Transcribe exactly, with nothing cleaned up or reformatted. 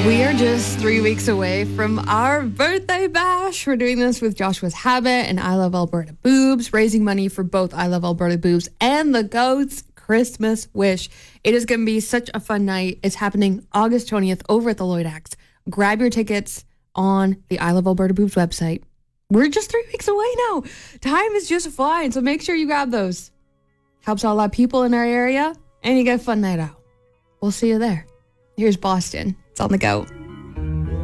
We are just three weeks away from our birthday bash. We're doing this with Joshua's Habit and I Love Alberta Boobs, raising money for both I Love Alberta Boobs and the Goats Christmas Wish. It is going to be such a fun night. It's happening August twentieth over at the Lloyd Axe. Grab your tickets on the I Love Alberta Boobs website. We're just three weeks away now. Time is just flying, so make sure you grab those. Helps out a lot of people in our area, and you get a fun night out. We'll see you there. Here's Boston. It's on the go.